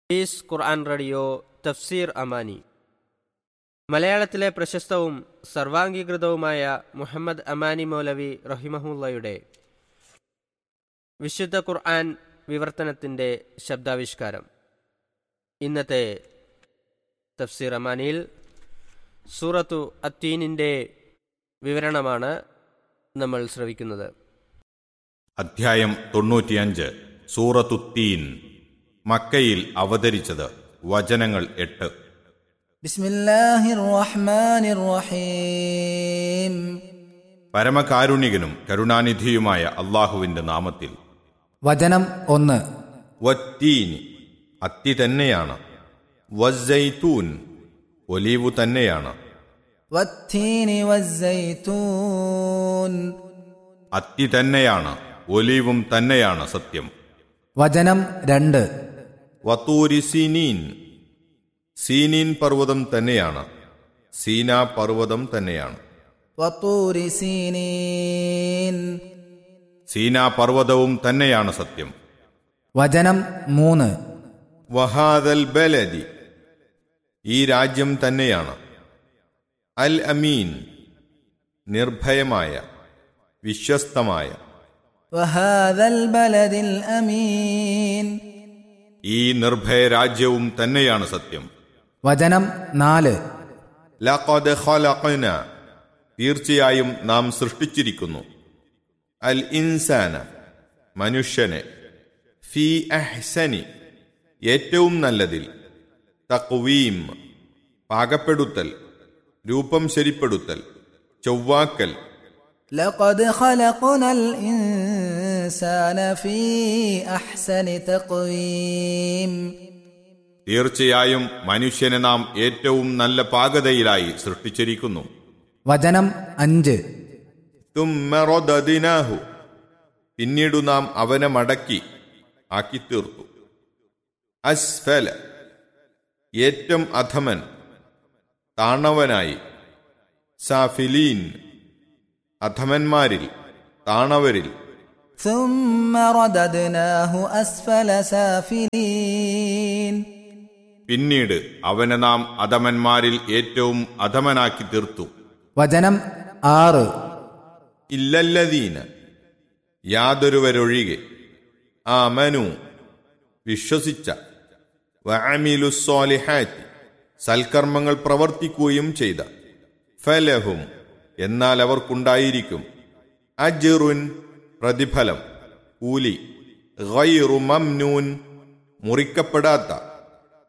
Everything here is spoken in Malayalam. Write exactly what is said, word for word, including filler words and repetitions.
പീസ് ഖുർആൻ റേഡിയോ തഫ്സീർ അമാനി. മലയാളത്തിലെ പ്രശസ്തവും സർവാംഗീകൃതവുമായ മുഹമ്മദ് അമാനി മൗലവി റഹിമഹുള്ളയുടെ വിശുദ്ധ ഖുർആൻ വിവർത്തനത്തിൻ്റെ ശബ്ദാവിഷ്കാരം. ഇന്നത്തെ തഫ്സീർ അമാനിയിൽ സൂറത്തു അത്തീനിൻ്റെ വിവരണമാണ് നമ്മൾ ശ്രവിക്കുന്നത്. അധ്യായം തൊണ്ണൂറ്റിയഞ്ച്. സൂറത്തു തീൻ. മക്കയിൽ അവതരിച്ചത്. വചനങ്ങൾ എട്ട്. ബിസ്മില്ലാഹിർ റഹ്മാനിർ റഹീം. പരമകാരുണികനും കരുണാനിധിയുമായ അള്ളാഹുവിന്റെ നാമത്തിൽ. വചനം ഒന്ന്. വത്തീൻ, അത്തി തന്നെയാണ്. വസ്സൈത്തൂൻ, ഒലീവു തന്നെയാണ്. വത്തീനി വസ്സൈത്തൂൻ, അത്തി തന്നെയാണ്, ഒലീവും തന്നെയാണ് സത്യം. വചനം രണ്ട്. വത്തൂരി സീനീൻ, സീനീൻ പർവ്വതം തന്നെയാണ്. സീനാ പർവ്വതം തന്നെയാണ്. വത്തൂരി സീനീൻ, സീനാ പർവ്വതവും തന്നെയാണ് സത്യം. വചനം മൂന്ന്. വഹാദൽ ബലദി, ഈ രാജ്യം തന്നെയാണ്. അൽ അമീൻ, നിർഭയമായ വിശ്വസ്തമായ. വഹാദൽ ബലദിൽ അമീൻ, ഈ നിർഭയ രാജ്യവും തന്നെയാണ് സത്യം. വചനം നാല്. ലഖദ് ഖലഖന, തീർച്ചയായും നാം സൃഷ്ടിച്ചിരിക്കുന്നു. അൽ ഇൻസാന, മനുഷ്യനെ. ഫീ അഹ്സനി, ഏറ്റവും നല്ലതിൽ. തഖ്വീം, പാകപ്പെടുത്തൽ, രൂപം ശരിപ്പെടുത്തൽ, ചൊവ്വാക്കൽ. ലഖദ് ഖലഖനൽ ഇൻസാന ഫീ അഹ്സനി തഖ്വീം, തീർച്ചയായും മനുഷ്യനെ നാം ഏറ്റവും നല്ല പാകതയിലായി സൃഷ്ടിച്ചിരിക്കുന്നു. വചനം അഞ്ച്. തുമ്മ റദദ്നാഹു, പിന്നീട് നാം അവനെ മടക്കി ആക്കി തീർത്തു. അസ്ഫല, ഏറ്റവും അധമൻ, താണവനായി. സാഫിലീൻ, അധമന്മാരിൽ, താണവരിൽ. ثم رددناه أسفل سافلين, പിന്നീട് അവനെ നാം അധമന്മാരിൽ ഏറ്റവും അധമനാക്കി തീർത്തു. വചനം ആറ്. ഇല്ലല്ലദീന, യാതൊരുവരൊഴികെ. ആമനു, വിശ്വസിച്ച. വഅമിലുസ്സാലിഹാത്തി, സൽക്കർമ്മങ്ങൾ പ്രവർത്തിക്കുകയും ചെയ്ത. ഫലഹും, എന്നാൽ അവർക്കുണ്ടായിരിക്കും. അജ്റുൻ, പ്രതിഫലം, കൂലി. ഗൈറു മംനൂൻ, മുറിക്കപ്പെടാത്ത.